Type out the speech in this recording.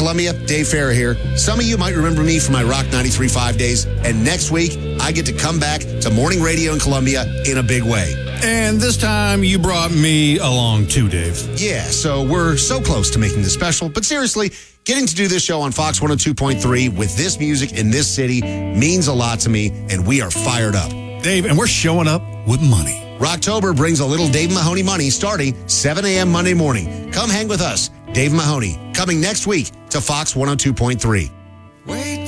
Columbia, Dave Farah here. Some of you might remember me from my Rock 93.5 days, and next week, I get to come back to morning radio in Columbia in a big way. And this time, you brought me along too, Dave. Yeah, so we're so close to making this special, but seriously, getting to do this show on Fox 102.3 with this music in this city means a lot to me, and we are fired up. Dave, and we're showing up with money. Rocktober brings a little Dave Mahoney money starting 7 a.m. Monday morning. Come hang with us. Dave Mahoney, coming next week to Fox 102.3.